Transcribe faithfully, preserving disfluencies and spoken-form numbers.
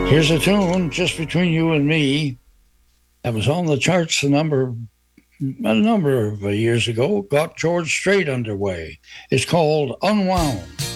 Here's a tune just between you and me that was on the charts a number a number of years ago. Got George Strait underway. It's called Unwound.